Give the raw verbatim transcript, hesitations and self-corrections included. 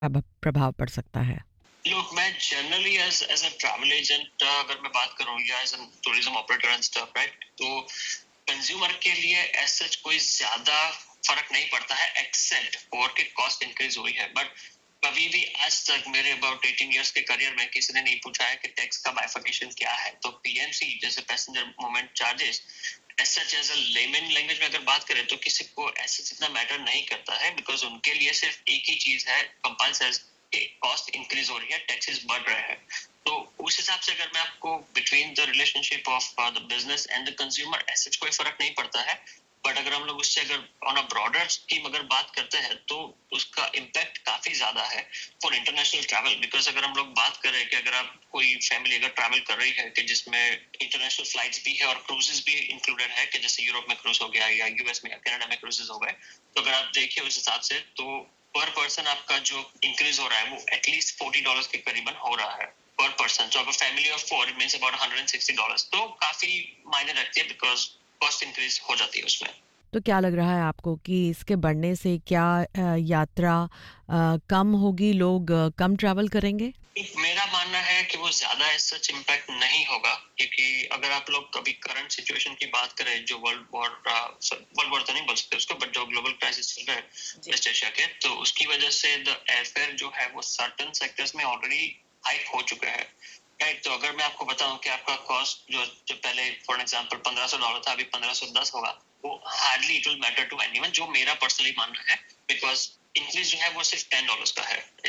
अब प्रभाव पड़ सकता है? लोग मैं generally as as a travel agent अगर मैं बात करूँ या as an tourism operator and stuff, right, तो कंज्यूमर के लिए एज सच कोई ज्यादा फर्क नहीं पड़ता है एक्सेप्ट ओवर की कॉस्ट इंक्रीज हुई है। बट कभी भी आज तक मेरे अबाउट एटीन इयर्स के करियर में किसी ने नहीं पूछा है कि टैक्स का बाइफिकेशन क्या है। तो पीएमसी जैसे passenger moment charges as such as a layman language में अगर बात करें तो किसी को ऐसे जितना मैटर नहीं करता है, बिकॉज उनके लिए सिर्फ एक ही चीज है कंपल्सरी, कॉस्ट इंक्रीज हो रही है, टैक्सेस बढ़ रहे हैं। तो उस हिसाब से अगर मैं आपको between the relationship of the business and the consumer ऐसे कोई फर्क नहीं पड़ता है। बट अगर हम लोग उससे अगर ऑन अ ब्रॉडर स्कीम अगर बात करते हैं तो उसका इम्पैक्ट काफी ज्यादा है फॉर इंटरनेशनल ट्रैवल। बिकॉज अगर हम लोग बात करें कि अगर आप कोई फैमिली अगर ट्रैवल कर रही है कि जिसमें इंटरनेशनल फ्लाइट्स भी है और क्रूजेस भी इंक्लूडेड है, कि जैसे यूरोप में क्रूज हो गया या यूएस में या कनाडा में क्रूजेस हो गए, तो अगर आप देखिए उस हिसाब से तो पर पर्सन आपका जो इंक्रीज हो रहा है वो एटलीस्ट फोर्टी डॉलर के करीबन हो रहा है पर पर्सन। तो अगर family of four means about hundred sixty dollar, तो काफी मायने रखती है बिकॉज कॉस्ट इंक्रीज हो जाती है उसमें। तो क्या लग रहा है आपको कि इसके बढ़ने से क्या अ, यात्रा अ, कम होगी, लोग अ, कम ट्रैवल करेंगे? मेरा मानना है कि वो ज्यादा सच इम्पैक्ट नहीं होगा, क्योंकि अगर आप लोग कभी करंट सिचुएशन की बात करें जो वर्ल्ड वॉर, वर्ल्ड वॉर तो नहीं बोल सकते उसको, बट जो ग्लोबल क्राइसिस चल रहा है वेस्ट एशिया के, तो उसकी वजह से द एयरफेयर जो है वो सर्टन सेक्टर्स में ऑलरेडी हाइक हो चुका है, राइट। तो अगर मैं आपको बताऊं कि आपका कॉस्ट जो जो पहले फॉर एग्जांपल पंद्रह सौ डॉलर था, अभी पंद्रह सौ दस होगा, वो hardly it will matter to anyone, जो मेरा पर्सनली मानना है। बिकॉज इंक्रीज जो है वो सिर्फ टेन डॉलर का है,